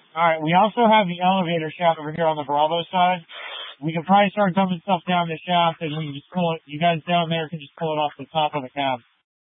Alright, we also have the elevator shaft over here on the Bravo side. We can probably start dumping stuff down the shaft and we can just pull it, you guys down there can just pull it off the top of the cab.